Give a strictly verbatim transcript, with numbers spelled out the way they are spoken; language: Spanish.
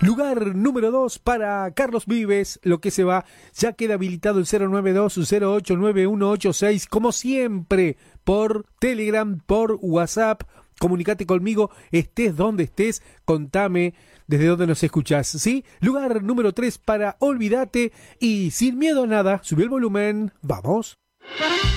Lugar número dos para Carlos Vives, lo que se va. Ya queda habilitado el cero nueve dos cero ocho nueve uno ocho seis, como siempre, por Telegram, por WhatsApp. Comunicate conmigo, estés donde estés, contame desde dónde nos escuchás, ¿sí? Lugar número tres para Olvídate y Sin Miedo a Nada. Sube el volumen, vamos.